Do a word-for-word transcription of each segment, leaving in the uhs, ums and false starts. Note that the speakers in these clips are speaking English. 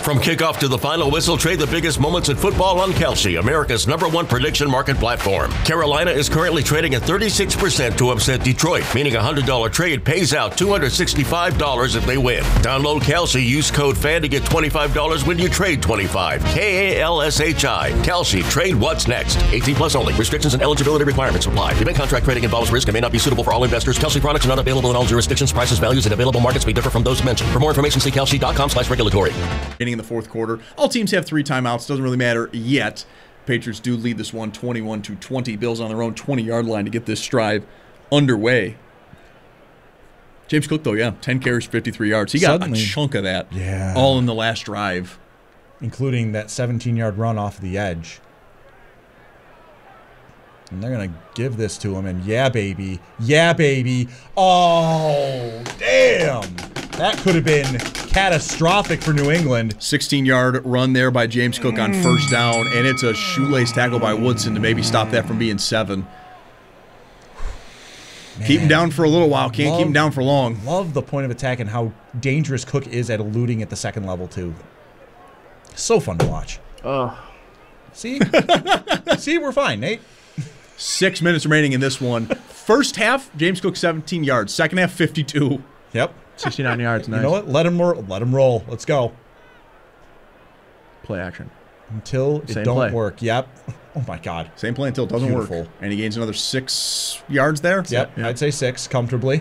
From kickoff to the final whistle, trade the biggest moments in football on Kalshi, America's number one prediction market platform. Carolina is currently trading at thirty-six percent to upset Detroit, meaning a one hundred dollars trade pays out two hundred sixty-five dollars if they win. Download Kalshi, use code FAN to get twenty-five dollars when you trade twenty-five. K A L S H I. Kalshi. Trade what's next. eighteen plus only. Restrictions and eligibility requirements apply. Event contract trading involves risk and may not be suitable for all investors. Kalshi products are not available in all jurisdictions. Prices, values, and available markets may differ from those mentioned. For more information, see kalshi.com slash regulatory. In the fourth quarter, all teams have three timeouts. Doesn't really matter yet. Patriots do lead this one twenty-one to twenty. Bills on their own twenty-yard line to get this drive underway. James Cook, though, yeah, ten carries, fifty-three yards. He got Suddenly, a chunk of that, yeah, all in the last drive, including that seventeen-yard run off the edge. And they're going to give this to him, and yeah, baby. Yeah, baby. Oh, damn. That could have been catastrophic for New England. sixteen-yard run there by James Cook on first down, and it's a shoelace tackle by Woodson to maybe stop that from being seven. Man. Keep him down for a little while. Can't love, keep him down for long. Love the point of attack and how dangerous Cook is at eluding at the second level, too. So fun to watch. Oh. See? See, we're fine, Nate. Six minutes remaining in this one. First half, James Cook seventeen yards. Second half, fifty-two. Yep. sixty-nine yards. Nice. You know what? Let him, let him roll. Let's go. Play action. Until it Same don't play. work. Yep. Oh, my God. Same play until it doesn't Beautiful. work. And he gains another six yards there. Yep. Yeah. I'd say six comfortably.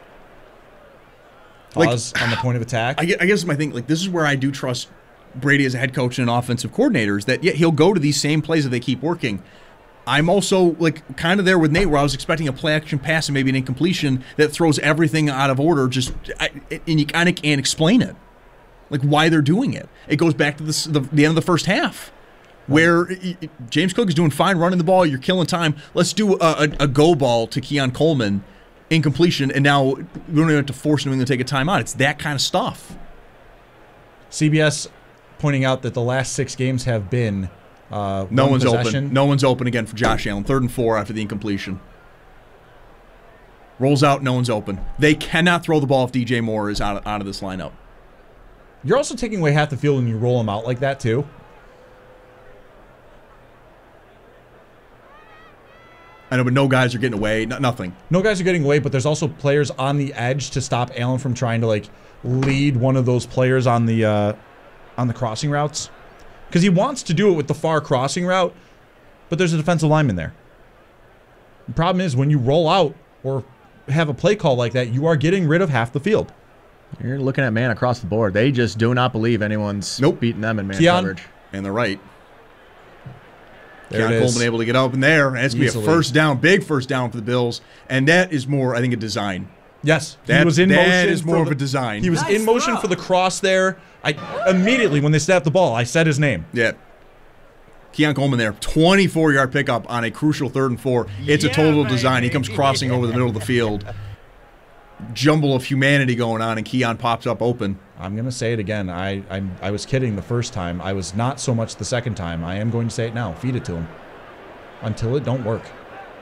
Pause like, on the point of attack. I guess my thing, like, this is where I do trust Brady as a head coach and an offensive coordinator, is that, yeah, he'll go to these same plays that they keep working. I'm also, like, kind of there with Nate where I was expecting a play-action pass and maybe an incompletion that throws everything out of order, just I, and you kind of can't explain it, like, why they're doing it. It goes back to the, the, the end of the first half where it, James Cook is doing fine running the ball. You're killing time. Let's do a, a, a go ball to Keon Coleman, incompletion, and now we don't even have to force New England to take a timeout. It's that kind of stuff. C B S pointing out that the last six games have been Uh, no one one's possession. open. No one's open again for Josh Allen. Third and four after the incompletion. Rolls out, no one's open. They cannot throw the ball if D J Moore is out of, out of this lineup. You're also taking away half the field when you roll them out like that, too. I know, but no guys are getting away. No, nothing. No guys are getting away, but there's also players on the edge to stop Allen from trying to, like, lead one of those players on the uh, on the crossing routes. Because he wants to do it with the far crossing route, but there's a defensive lineman there. The problem is when you roll out or have a play call like that, you are getting rid of half the field. You're looking at man across the board. They just do not believe anyone's nope. beating them in man Keon, coverage. And they're right. There Keon Coleman able to get up in there, and it's going to be a first down, big first down for the Bills, and that is more, I think, a design. Yes, that, he was in that motion. That is more the, of a design. He was nice in motion throw. for the cross there. I immediately, when they snapped the ball, I said his name. Yeah. Keon Coleman there, twenty-four-yard pickup on a crucial third and four. It's yeah, a total baby. design. He comes crossing over the middle of the field. Jumble of humanity going on, and Keon pops up open. I'm going to say it again. I, I I was kidding the first time. I was not so much the second time. I am going to say it now. Feed it to him. Until it don't work.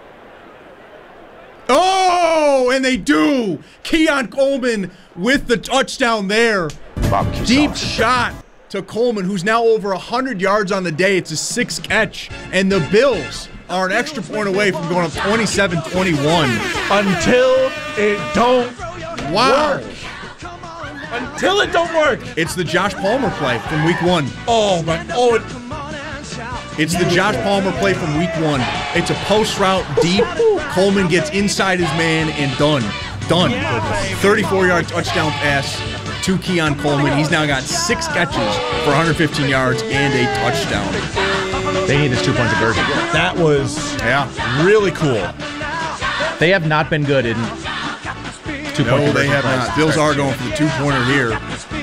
Oh, and they do. Keon Coleman with the touchdown there. Barbecue Deep sauce. shot to Coleman, who's now over one hundred yards on the day. It's a sixth catch, and the Bills are an extra point away from going up twenty-seven twenty-one. Until it don't wow. work. Until it don't work. It's the Josh Palmer play from week one. Oh, my. Oh, it. It's the Josh Palmer play from week one. It's a post route deep. Coleman gets inside his man and done. Done. thirty-four-yard touchdown pass to Keon Coleman. He's now got six catches for one hundred fifteen yards and a touchdown. They need this two-point conversion. That was yeah really cool. They have not been good in two-point No, they have not. Bills are going for the two-pointer here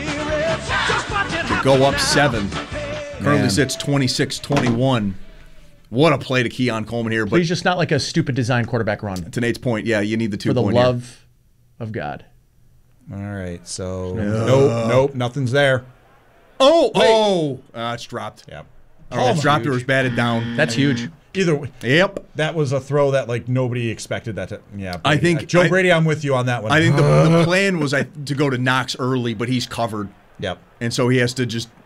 to go up seven. Currently Man. sits twenty-six twenty-one. What a play to Keon Coleman here. But he's just not like a stupid design quarterback run. To Nate's point, yeah, you need the two-point For the love here. of God. All right, so uh, nope, nope, nothing's there. Oh, Wait. oh, uh, it's dropped. Yeah, oh, it's dropped or it's batted down. That's huge. Either way, yep, that was a throw that like nobody expected that to. Yeah, Brady. I think uh, Joe I, Brady. I'm with you on that one. I think the, the plan was I, to go to Knox early, but he's covered. Yep, and so he has to just